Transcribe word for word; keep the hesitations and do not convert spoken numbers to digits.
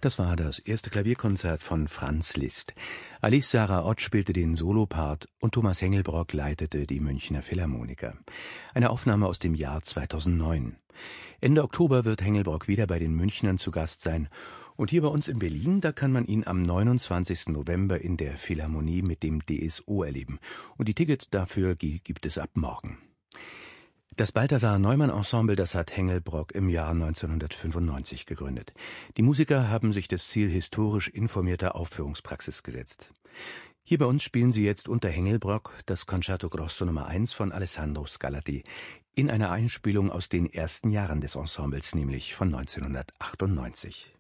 Das war das erste Klavierkonzert von Franz Liszt. Alice Sarah Ott spielte den Solopart und Thomas Hengelbrock leitete die Münchner Philharmoniker. Eine Aufnahme aus dem Jahr zweitausendneun. Ende Oktober wird Hengelbrock wieder bei den Münchnern zu Gast sein. Und hier bei uns in Berlin, da kann man ihn am neunundzwanzigsten November in der Philharmonie mit dem D S O erleben. Und die Tickets dafür gibt es ab morgen. Das Balthasar-Neumann-Ensemble, das hat Hengelbrock im Jahr neunzehnhundertfünfundneunzig gegründet. Die Musiker haben sich das Ziel historisch informierter Aufführungspraxis gesetzt. Hier bei uns spielen sie jetzt unter Hengelbrock das Concerto Grosso Nummer eins von Alessandro Scarlatti in einer Einspielung aus den ersten Jahren des Ensembles, nämlich von neunzehnhundertachtundneunzig.